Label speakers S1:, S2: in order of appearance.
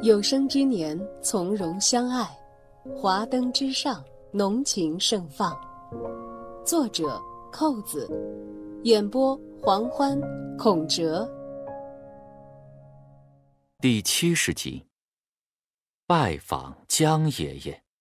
S1: 有生之年，从容相爱，华灯之上，浓情盛放。作者：扣子，演播：黄欢、孔哲。
S2: 第70集，拜访江爷爷。